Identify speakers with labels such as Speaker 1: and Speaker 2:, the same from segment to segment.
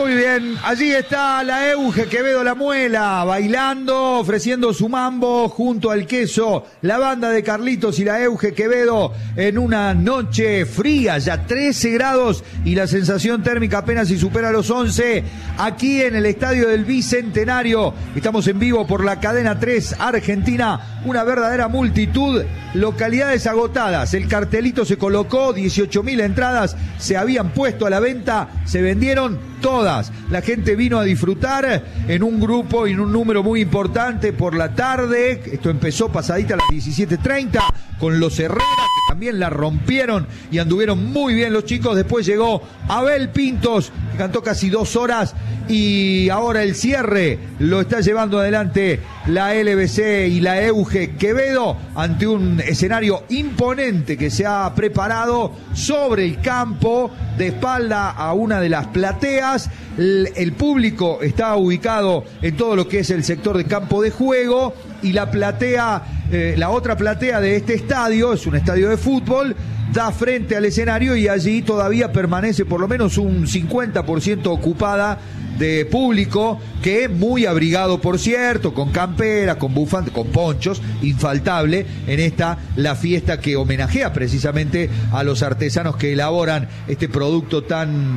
Speaker 1: Muy bien, allí está la Euge Quevedo La Muela, bailando, ofreciendo su mambo junto al queso, la banda de Carlitos y la Euge Quevedo en una noche fría, ya 13 grados y la sensación térmica apenas si supera los 11, aquí en el Estadio del Bicentenario. Estamos en vivo por la cadena 3 Argentina, una verdadera multitud, localidades agotadas, el cartelito se colocó, 18.000 entradas se habían puesto a la venta, se vendieron todas. La gente vino a disfrutar en un grupo y en un número muy importante por la tarde. Esto empezó pasadita a las 17:30 con los Herrera, que también la rompieron y anduvieron muy bien los chicos. Después llegó Abel Pintos, que cantó casi 2 horas, y ahora el cierre lo está llevando adelante la LBC y la Euge Quevedo ante un escenario imponente que se ha preparado sobre el campo, de espalda a una de las plateas. El público está ubicado en todo lo que es el sector de campo de juego, y la platea, la otra platea de este estadio, es un estadio de fútbol, da frente al escenario y allí todavía permanece por lo menos un 50% ocupada de público, que muy abrigado, por cierto, con camperas, con bufantes, con ponchos, infaltable en esta, la fiesta que homenajea precisamente a los artesanos que elaboran este producto tan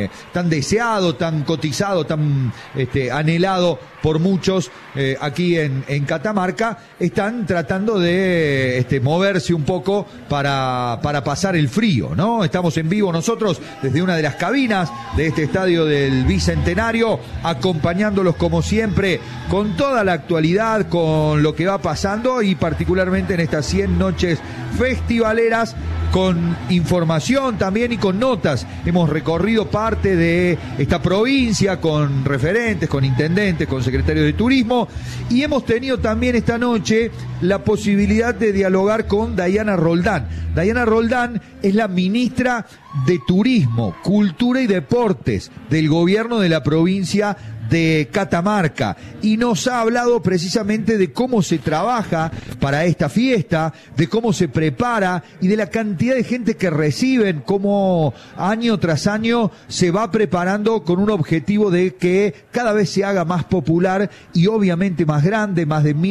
Speaker 1: deseado, tan cotizado, tan anhelado por muchos aquí en Catamarca. Están tratando de moverse un poco para pasar el frío, ¿no? Estamos en vivo nosotros desde una de las cabinas de este estadio del Bicentenario, acompañándolos como siempre con toda la actualidad, con lo que va pasando, y particularmente en estas 100 noches festivaleras, con información también y con notas. Hemos recorrido parte de esta provincia con referentes, con intendentes, con secretarios de turismo, y hemos tenido también esta noche la posibilidad de dialogar con Dayana Roldán. Dayana Roldán es la ministra de Turismo, Cultura y Deportes del gobierno de la provincia de Catamarca, y nos ha hablado precisamente de cómo se trabaja para esta fiesta, de cómo se prepara y de la cantidad de gente que reciben, cómo año tras año se va preparando con un objetivo de que cada vez se haga más popular y obviamente más grande, más de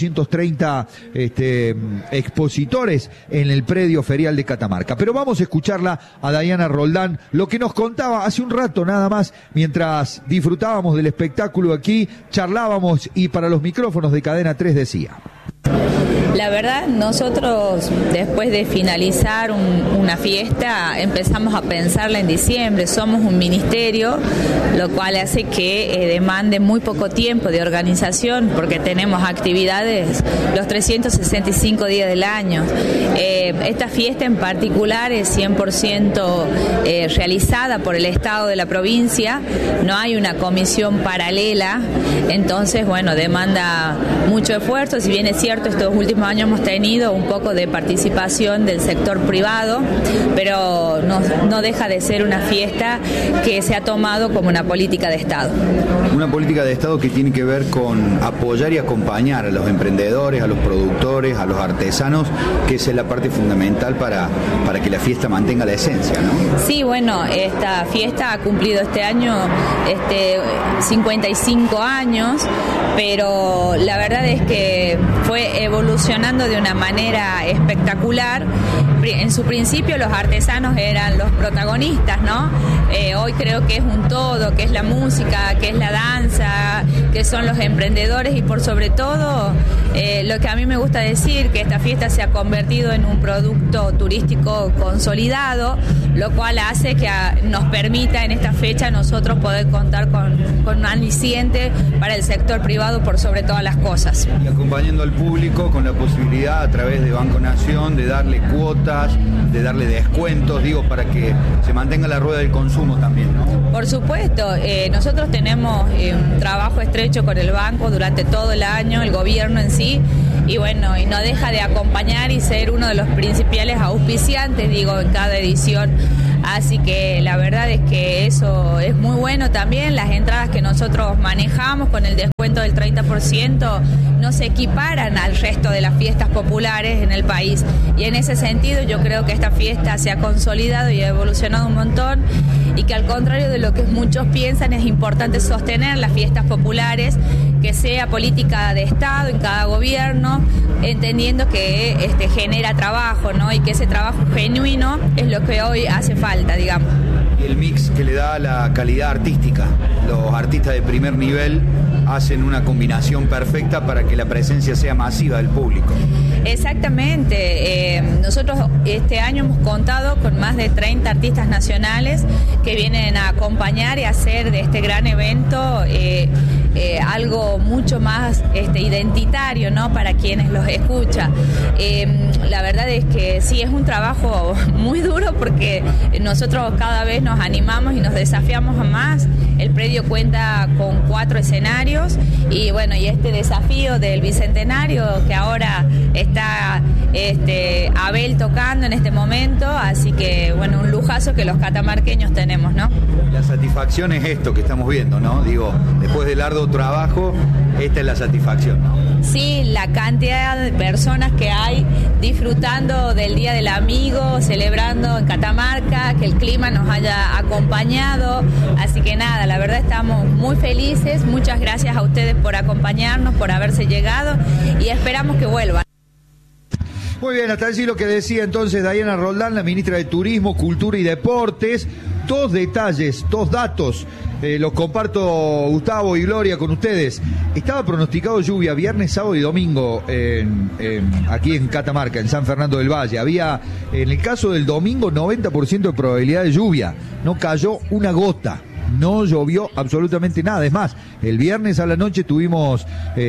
Speaker 1: 1.830 expositores en el predio ferial de Catamarca. Pero vamos a escucharla a Dayana Roldán, lo que nos contaba hace un rato nada más, mientras disfrutábamos del espectáculo aquí, charlábamos y para los micrófonos de Cadena 3 decía:
Speaker 2: la verdad, nosotros después de finalizar una fiesta empezamos a pensarla en diciembre. Somos un ministerio, lo cual hace que demande muy poco tiempo de organización, porque tenemos actividades los 365 días del año. Esta fiesta en particular es 100% realizada por el Estado de la provincia, no hay una comisión paralela, entonces bueno, demanda mucho esfuerzo. Si bien es cierto, estos últimos años hemos tenido un poco de participación del sector privado, pero no deja de ser una fiesta que se ha tomado como una política de Estado.
Speaker 3: Una política de Estado que tiene que ver con apoyar y acompañar a los emprendedores, a los productores, a los artesanos, que es la parte fundamental para que la fiesta mantenga la esencia, ¿no? Sí,
Speaker 2: bueno, esta fiesta ha cumplido este año 55 años, pero la verdad es que fue evolucionando de una manera espectacular. En su principio los artesanos eran los protagonistas, ¿no? Hoy creo que es un todo, que es la música, que es la danza, que son los emprendedores, y por sobre todo lo que a mí me gusta decir, que esta fiesta se ha convertido en un producto turístico consolidado, lo cual hace que nos permita en esta fecha nosotros poder contar con un aliciente para el sector privado por sobre todas las cosas.
Speaker 3: Y acompañando al público con la posibilidad a través de Banco Nación de darle cuotas, de darle descuentos, para que se mantenga la rueda del consumo también, ¿no?
Speaker 2: Por supuesto, nosotros tenemos un trabajo estrecho con el banco durante todo el año, el gobierno en sí, y bueno, y no deja de acompañar y ser uno de los principales auspiciantes, en cada edición. Así que la verdad es que eso es muy bueno también. Las entradas que nosotros manejamos con el descuento del 30% no se equiparan al resto de las fiestas populares en el país, y en ese sentido yo creo que esta fiesta se ha consolidado y ha evolucionado un montón, y que al contrario de lo que muchos piensan, es importante sostener las fiestas populares, que sea política de Estado en cada gobierno, entendiendo que genera trabajo, ¿no? Y que ese trabajo genuino es lo que hoy hace falta, digamos.
Speaker 3: Y el mix que le da la calidad artística. Los artistas de primer nivel hacen una combinación perfecta para que la presencia sea masiva del público.
Speaker 2: Exactamente. Nosotros este año hemos contado con más de 30 artistas nacionales que vienen a acompañar y hacer de este gran evento algo mucho más identitario, ¿no? Para quienes los escuchan. La verdad es que sí, es un trabajo muy duro, porque nosotros cada vez nos animamos y nos desafiamos a más. El predio cuenta con 4 escenarios y bueno, y este desafío del Bicentenario, que ahora está Abel tocando en este momento, así que bueno, un lujazo que los catamarqueños tenemos, ¿no?
Speaker 3: La satisfacción es esto que estamos viendo, ¿no? Digo, después del arduo trabajo, esta es la satisfacción, ¿no?
Speaker 2: Sí, la cantidad de personas que hay disfrutando del Día del Amigo, celebrando en Catamarca, que el clima nos haya acompañado, así que nada, la verdad estamos muy felices. Muchas gracias a ustedes por acompañarnos, por haberse llegado, y esperamos que vuelvan.
Speaker 1: Muy bien, hasta allí lo que decía entonces Diana Roldán, la ministra de Turismo, Cultura y Deportes. 2 detalles, 2 datos, los comparto, Gustavo y Gloria, con ustedes. Estaba pronosticado lluvia viernes, sábado y domingo aquí en Catamarca, en San Fernando del Valle. Había, en el caso del domingo, 90% de probabilidad de lluvia. No cayó una gota. No llovió absolutamente nada. Es más, el viernes a la noche tuvimos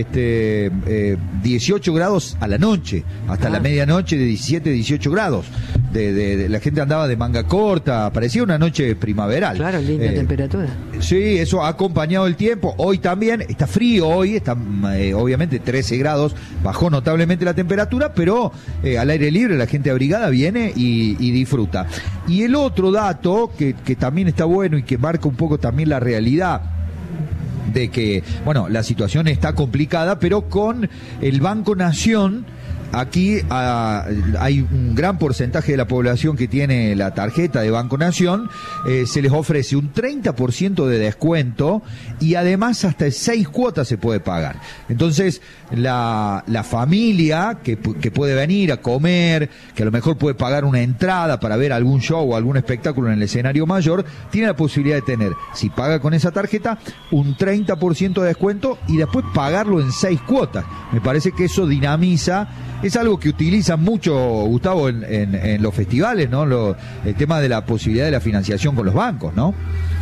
Speaker 1: 18 grados a la noche, hasta la medianoche de 17, 18 grados. La gente andaba de manga corta, parecía una noche primaveral.
Speaker 4: Claro, linda temperatura.
Speaker 1: Sí, eso ha acompañado el tiempo. Hoy también está frío, hoy está obviamente 13 grados, bajó notablemente la temperatura, pero al aire libre la gente abrigada viene y disfruta. Y el otro dato que también está bueno y que marca un poco también la realidad de que, bueno, la situación está complicada, pero con el Banco Nación, aquí hay un gran porcentaje de la población que tiene la tarjeta de Banco Nación, se les ofrece un 30% de descuento y además hasta 6 cuotas se puede pagar. Entonces, la familia que puede venir a comer, que a lo mejor puede pagar una entrada para ver algún show o algún espectáculo en el escenario mayor, tiene la posibilidad de tener, si paga con esa tarjeta, un 30% de descuento y después pagarlo en 6 cuotas. Me parece que eso dinamiza. Es algo que utilizan mucho, Gustavo, en los festivales, ¿no? El tema de la posibilidad de la financiación con los bancos, ¿no?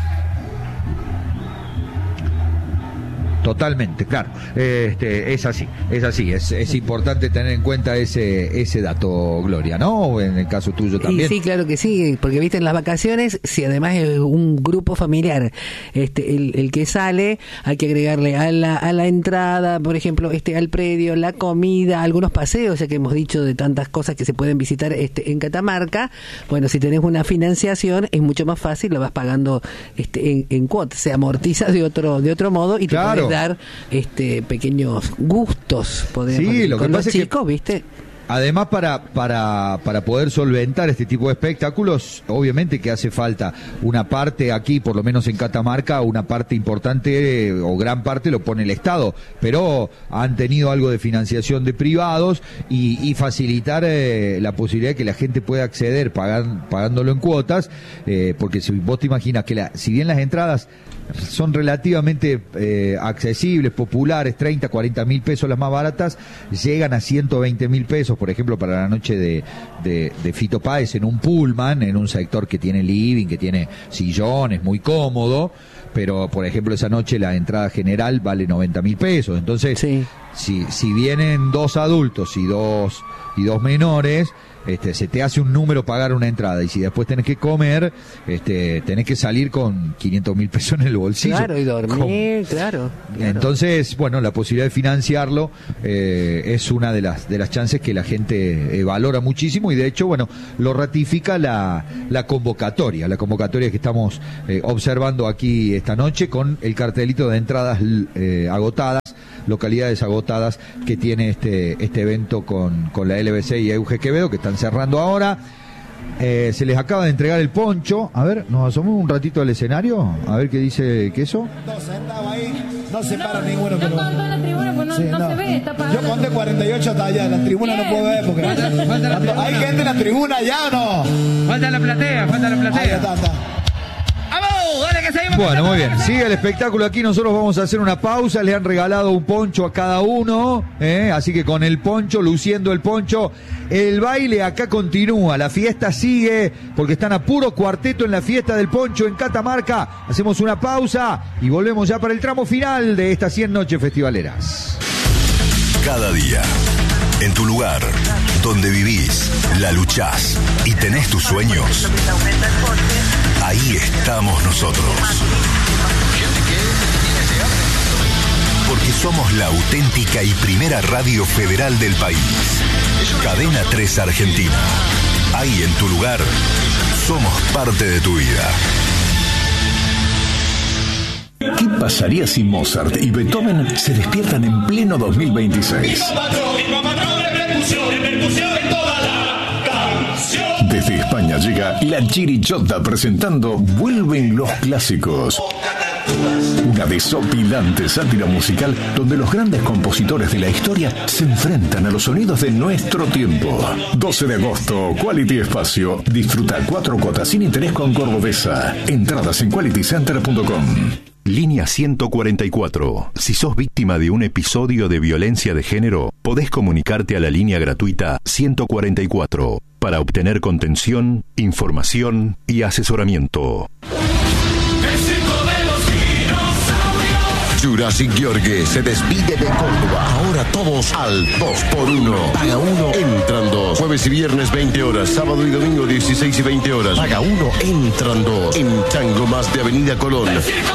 Speaker 1: Totalmente, claro. Es así. Es importante tener en cuenta ese dato, Gloria, ¿no? En el caso tuyo también.
Speaker 4: Y sí, claro que sí, porque viste, en las vacaciones, si además es un grupo familiar, el que sale, hay que agregarle a la entrada, por ejemplo, al predio, la comida, algunos paseos, ya que hemos dicho de tantas cosas que se pueden visitar en Catamarca. Bueno, si tenés una financiación, es mucho más fácil, lo vas pagando en cuotas, se amortiza de otro modo y te
Speaker 1: claro.
Speaker 4: Dar pequeños gustos, podemos
Speaker 1: sí, lo que
Speaker 4: con
Speaker 1: pasa
Speaker 4: los chicos, ¿viste?
Speaker 1: Además, para poder solventar este tipo de espectáculos, obviamente que hace falta una parte aquí, por lo menos en Catamarca, una parte importante o gran parte lo pone el Estado, pero han tenido algo de financiación de privados y facilitar la posibilidad de que la gente pueda acceder pagándolo en cuotas, porque si vos te imaginas que si bien las entradas son relativamente accesibles, populares, 30, 40 mil pesos las más baratas, llegan a 120 mil pesos, por ejemplo, para la noche de Fito Páez en un pullman, en un sector que tiene living, que tiene sillones, muy cómodo, pero por ejemplo esa noche la entrada general vale 90 mil pesos, entonces
Speaker 4: sí.
Speaker 1: si vienen 2 adultos y dos menores, se te hace un número pagar una entrada, y si después tenés que comer, tenés que salir con 500.000 pesos en el bolsillo.
Speaker 4: Claro, y dormir, claro.
Speaker 1: Entonces, bueno, la posibilidad de financiarlo es una de las chances que la gente valora muchísimo, y de hecho, bueno, lo ratifica la convocatoria que estamos observando aquí esta noche, con el cartelito de entradas agotadas, localidades agotadas que tiene este evento con la LBC y Euge Quevedo, que están cerrando ahora. Se les acaba de entregar el poncho. A ver, nos asomamos un ratito al escenario, a ver qué dice Queso.
Speaker 5: No se para ninguno.
Speaker 6: Pero... en la tribuna, pues no se ve, está apagado.
Speaker 5: Yo conté 48 hasta allá, la tribuna no puedo ver porque... ¿Hay gente en la tribuna ya o no?
Speaker 7: Falta la platea.
Speaker 5: Ahí está.
Speaker 1: Bueno, muy bien, sigue el espectáculo aquí, nosotros vamos a hacer una pausa, le han regalado un poncho a cada uno, así que con el poncho, luciendo el poncho, el baile acá continúa, la fiesta sigue, porque están a puro cuarteto en la fiesta del poncho en Catamarca. Hacemos una pausa y volvemos ya para el tramo final de estas 100 noches festivaleras.
Speaker 8: Cada día, en tu lugar, donde vivís, la luchás y tenés tus sueños, ahí estamos nosotros. Porque somos la auténtica y primera radio federal del país. Cadena 3 Argentina. Ahí en tu lugar, somos parte de tu vida.
Speaker 9: ¿Qué pasaría si Mozart y Beethoven se despiertan en pleno 2026? Desde España llega La Chirichota presentando Vuelven los clásicos. Una desopilante sátira musical donde los grandes compositores de la historia se enfrentan a los sonidos de nuestro tiempo. 12 de agosto, Quality Espacio. Disfruta 4 cuotas sin interés con Cordobesa. Entradas en qualitycenter.com.
Speaker 8: Línea 144. Si sos víctima de un episodio de violencia de género, podés comunicarte a la línea gratuita 144 para obtener contención, información y asesoramiento.
Speaker 10: Jurassic Gheorghe se despide de Córdoba. Ahora todos al 2x1. Paga 1, entran 2. Jueves y viernes 20 horas. Sábado y domingo 16 y 20 horas. Paga 1, entran 2. En Tango Más de Avenida Colón.